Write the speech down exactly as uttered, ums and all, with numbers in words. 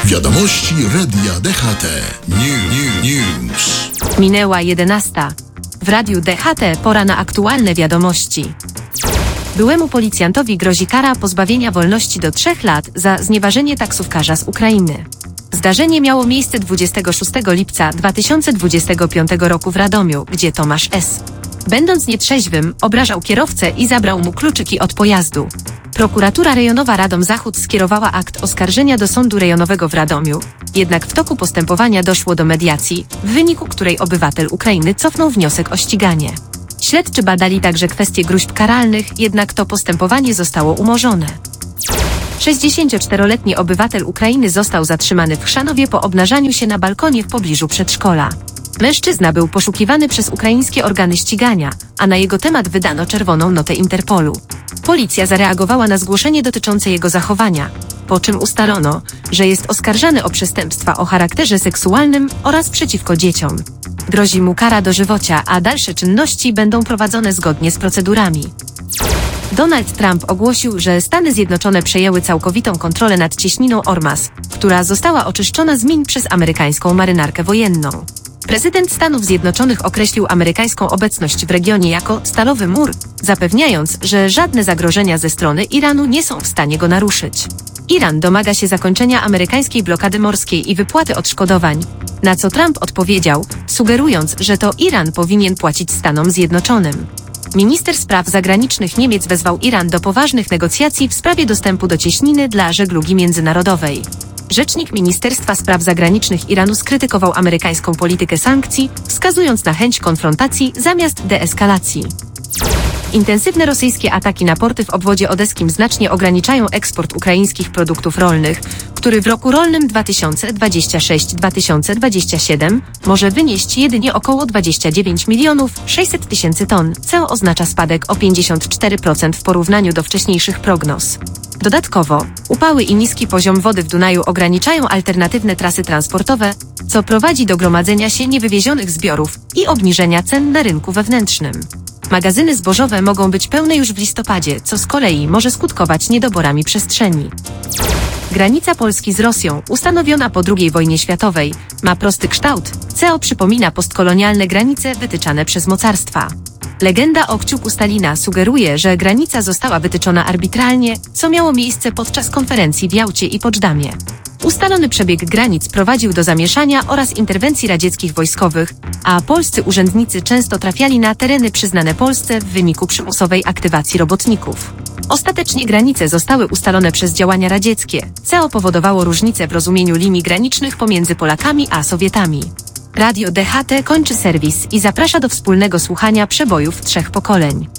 Wiadomości Radia D H T. New, new, news. Minęła jedenasta. W Radiu D H T pora na aktualne wiadomości. Byłemu policjantowi grozi kara pozbawienia wolności do trzech lat za znieważenie taksówkarza z Ukrainy. Zdarzenie miało miejsce dwudziestego szóstego lipca dwa tysiące dwudziestego piątego roku w Radomiu, gdzie Tomasz S., będąc nietrzeźwym, obrażał kierowcę i zabrał mu kluczyki od pojazdu. Prokuratura Rejonowa Radom Zachód skierowała akt oskarżenia do Sądu Rejonowego w Radomiu, jednak w toku postępowania doszło do mediacji, w wyniku której obywatel Ukrainy cofnął wniosek o ściganie. Śledczy badali także kwestie gróźb karalnych, jednak to postępowanie zostało umorzone. sześćdziesięcioczteroletni obywatel Ukrainy został zatrzymany w Chrzanowie po obnażaniu się na balkonie w pobliżu przedszkola. Mężczyzna był poszukiwany przez ukraińskie organy ścigania, a na jego temat wydano czerwoną notę Interpolu. Policja zareagowała na zgłoszenie dotyczące jego zachowania, po czym ustalono, że jest oskarżany o przestępstwa o charakterze seksualnym oraz przeciwko dzieciom. Grozi mu kara dożywocia, a dalsze czynności będą prowadzone zgodnie z procedurami. Donald Trump ogłosił, że Stany Zjednoczone przejęły całkowitą kontrolę nad cieśniną Ormas, która została oczyszczona z min przez amerykańską marynarkę wojenną. Prezydent Stanów Zjednoczonych określił amerykańską obecność w regionie jako stalowy mur, zapewniając, że żadne zagrożenia ze strony Iranu nie są w stanie go naruszyć. Iran domaga się zakończenia amerykańskiej blokady morskiej i wypłaty odszkodowań, na co Trump odpowiedział, sugerując, że to Iran powinien płacić Stanom Zjednoczonym. Minister spraw zagranicznych Niemiec wezwał Iran do poważnych negocjacji w sprawie dostępu do cieśniny dla żeglugi międzynarodowej. Rzecznik Ministerstwa Spraw Zagranicznych Iranu skrytykował amerykańską politykę sankcji, wskazując na chęć konfrontacji zamiast deeskalacji. Intensywne rosyjskie ataki na porty w obwodzie odeskim znacznie ograniczają eksport ukraińskich produktów rolnych, który w roku rolnym dwa tysiące dwudziestym szóstym do dwa tysiące dwudziestego siódmego może wynieść jedynie około dwadzieścia dziewięć milionów sześćset tysięcy ton, co oznacza spadek o pięćdziesiąt cztery procent w porównaniu do wcześniejszych prognoz. Dodatkowo, upały i niski poziom wody w Dunaju ograniczają alternatywne trasy transportowe, co prowadzi do gromadzenia się niewywiezionych zbiorów i obniżenia cen na rynku wewnętrznym. Magazyny zbożowe mogą być pełne już w listopadzie, co z kolei może skutkować niedoborami przestrzeni. Granica Polski z Rosją, ustanowiona po drugiej wojnie światowej, ma prosty kształt, co przypomina postkolonialne granice wytyczane przez mocarstwa. Legenda o kciuku Stalina sugeruje, że granica została wytyczona arbitralnie, co miało miejsce podczas konferencji w Jałcie i Poczdamie. Ustalony przebieg granic prowadził do zamieszania oraz interwencji radzieckich wojskowych, a polscy urzędnicy często trafiali na tereny przyznane Polsce w wyniku przymusowej aktywacji robotników. Ostatecznie granice zostały ustalone przez działania radzieckie, co powodowało różnice w rozumieniu linii granicznych pomiędzy Polakami a Sowietami. Radio D H T kończy serwis i zaprasza do wspólnego słuchania przebojów trzech pokoleń.